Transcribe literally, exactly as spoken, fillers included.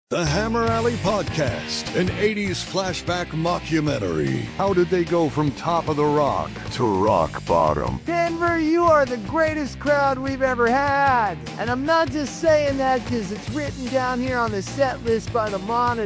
The Hammer Alley Podcast, an eighties flashback mockumentary. How did they go from top of the rock to rock bottom? Denver, you are the greatest crowd we've ever had. And I'm not just saying that because it's written down here on the set list by the monitor.